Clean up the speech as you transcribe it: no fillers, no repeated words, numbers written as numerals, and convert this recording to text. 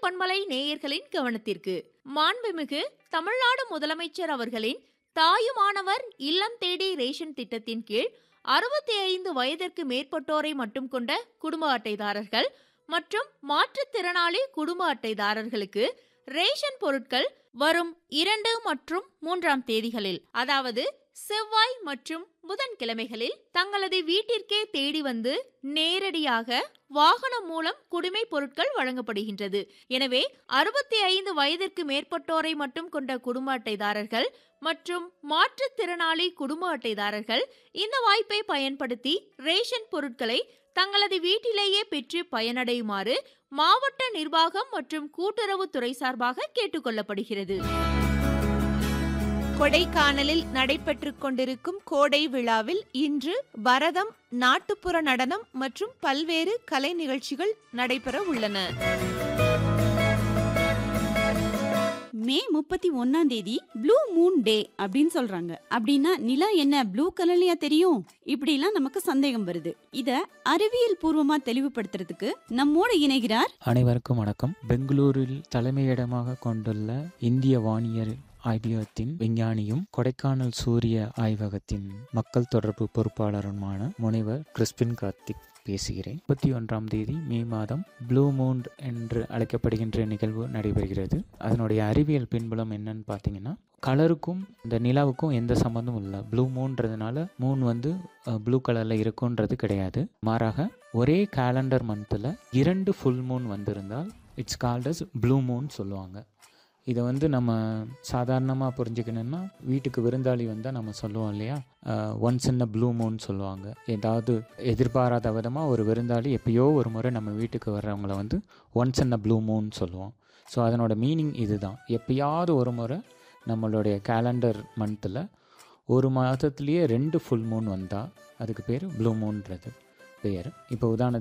பண்பலை நேயர்களின் கவனத்திற்கு. மாண்புமிகு தமிழ்நாடு முதலமைச்சர் அவர்களின் தாயுமானவர் இல்லம் தேடி ரேஷன் திட்டத்தின் கீழ் 65 வயதிற்கு மேற்பட்டோரை மட்டும் கொண்ட குடும்ப அட்டைதாரர்கள் மற்றும் மாற்றுத்திறனாளி குடும்ப அட்டைதாரர்களுக்கு ரேஷன் பொருட்கள் வரும் 2 மற்றும் 3ஆம் தேதிகளில், அதாவது செவ்வாய் மற்றும் புதன்கிழமைகளில் தங்களது வீட்டிற்கே தேடி வந்து நேரடியாக வாகனம் மூலம் குடிமை பொருட்கள் வழங்கப்படுகின்றது. எனவே 65 வயதிற்கு மேற்பட்டோரை மட்டும் கொண்ட குடும்ப அட்டைதாரர்கள் மற்றும் மாற்றுத்திறனாளி குடும்ப அட்டைதாரர்கள் இந்த வாய்ப்பை பயன்படுத்தி ரேஷன் பொருட்களை தங்களது வீட்டிலேயே பெற்று பயனடையுமாறு மாவட்ட நிர்வாகம் மற்றும் கூட்டுறவுத்துறை சார்பாக கேட்டுக்கொள்ளப்படுகிறது. கொடைக்கானலில் நடைபெற்றுக் கொண்டிருக்கும் கோடை விழாவில் இன்று பரதம், நாட்டுப்புற நடனம் மற்றும் பல்வேறு கலை நிகழ்ச்சிகள் நடைபெற உள்ளன. மே 31 ப்ளூ மூன் டே அப்படின்னு சொல்றாங்க. அப்படின்னா நிலா என்ன ப்ளூ கலர்லயா தெரியும்? இப்படிலாம் நமக்கு சந்தேகம் வருது. இத அறிவியல் பூர்வமா தெளிவுபடுத்துறதுக்கு நம்மோடு இணைகிறார். அனைவருக்கும் வணக்கம். பெங்களூரில் தலைமையிடமாக கொண்டுள்ள இந்திய வானியல் ஆய்வகத்தின் விஞ்ஞானியும் கொடைக்கானல் சூரிய ஆய்வகத்தின் மக்கள் தொடர்பு பொறுப்பாளருமான முனைவர் கிறிஸ்பின் கார்த்திக் பேசுகிறேன். 31ஆம் தேதி மே மாதம் ப்ளூ மூன் என்று அழைக்கப்படுகின்ற நிகழ்வு நடைபெறுகிறது. அதனுடைய அறிவியல் பின்புலம் என்னன்னு பார்த்தீங்கன்னா, கலருக்கும் இந்த நிலாவுக்கும் எந்த சம்மந்தமும் இல்லை. ப்ளூ மூன்றதுனால மூன் ப்ளூ கலரில் இருக்குன்றது கிடையாது. மாறாக ஒரே கேலண்டர் மந்தில் 2 ஃபுல் மூன் வந்திருந்தால் it's called as blue Moon சொல்லுவாங்க. இதை நம்ம சாதாரணமாக புரிஞ்சுக்கணுன்னா, வீட்டுக்கு விருந்தாளி வந்தால் நம்ம சொல்லுவோம் இல்லையா, once in a blue Moon சொல்லுவாங்க. ஏதாவது எதிர்பாராத விதமாக ஒரு விருந்தாளி எப்பயோ ஒரு முறை நம்ம வீட்டுக்கு வர்றவங்கள once in a blue Moon சொல்லுவோம். ஸோ அதனோட மீனிங் இதுதான். எப்பயாவது ஒரு முறை நம்மளுடைய கேலண்டர் மந்தில் ஒரு மாதத்துலேயே 2 ஃபுல் மூன் வந்தால் அதுக்கு பேர் ப்ளூ மூன்றது பேர். இப்போ உதாரணத்துக்கு